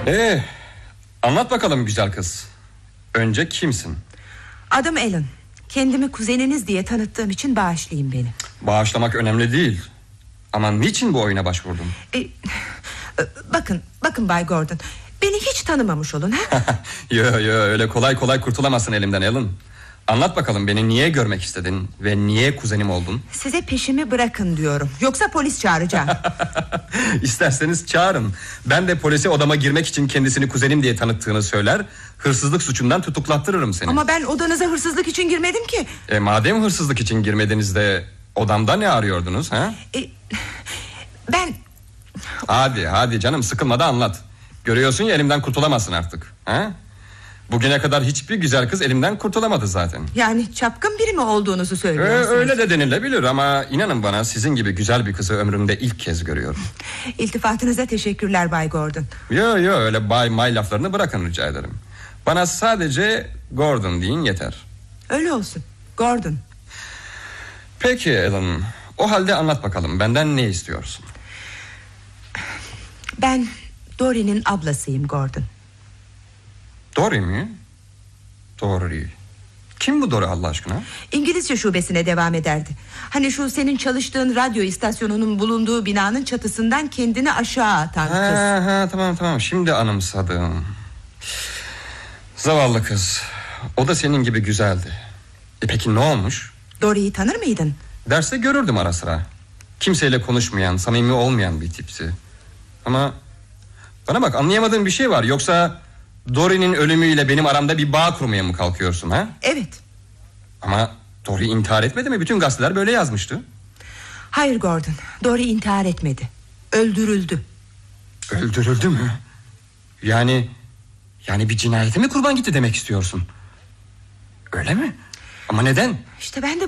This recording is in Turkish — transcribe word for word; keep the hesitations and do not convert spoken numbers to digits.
Ee, anlat bakalım güzel kız. Önce kimsin? Adım Alan. Kendimi kuzeniniz diye tanıttığım için bağışlayın beni. Bağışlamak önemli değil. Ama niçin bu oyuna başvurdun? Ee, bakın, bakın Bay Gordon. Beni hiç tanımamış olun. Yo yo, öyle kolay kolay kurtulamazsın elimden Alan. Anlat bakalım, beni niye görmek istedin ve niye kuzenim oldun? Size peşimi bırakın diyorum. Yoksa polis çağıracağım. İsterseniz çağırın. Ben de polise odama girmek için kendisini kuzenim diye tanıttığını söyler, hırsızlık suçundan tutuklattırırım seni. Ama ben odanıza hırsızlık için girmedim ki. E madem hırsızlık için girmediniz de odamda ne arıyordunuz ha? E, ben... Hadi hadi canım, sıkılmadan anlat. Görüyorsun ya, elimden kurtulamazsın artık. Ha? Bugüne kadar hiçbir güzel kız elimden kurtulamadı zaten. Yani çapkın biri mi olduğunuzu Ee, söylüyorsunuz? öyle de denilebilir ama inanın bana, sizin gibi güzel bir kızı ömrümde ilk kez görüyorum. İltifatınıza teşekkürler Bay Gordon. Yo yo, öyle bay may laflarını bırakın rica ederim. Bana sadece Gordon deyin yeter. Öyle olsun, Gordon. Peki Alan, o halde anlat bakalım, benden ne istiyorsun? Ben Dory'nin ablasıyım Gordon. Dory mi? Dory. Kim bu Dory Allah aşkına? İngilizce şubesine devam ederdi. Hani şu senin çalıştığın radyo istasyonunun bulunduğu binanın çatısından kendini aşağı atan kız. Ha, ha, tamam tamam, şimdi anımsadım. Zavallı kız. O da senin gibi güzeldi. E peki ne olmuş? Dory'yi tanır mıydın? Derste görürdüm ara sıra. Kimseyle konuşmayan, samimi olmayan bir tipsi. Ama bana bak, anlayamadığım bir şey var. Yoksa Dory'nin ölümüyle benim aramda bir bağ kurmaya mı kalkıyorsun ha? Evet. Ama Dory intihar etmedi mi? Bütün gazeteler böyle yazmıştı. Hayır Gordon, Dory intihar etmedi. Öldürüldü. Öldürüldü mü? Yani Yani bir cinayete mi kurban gitti demek istiyorsun? Öyle mi? Ama neden? İşte ben de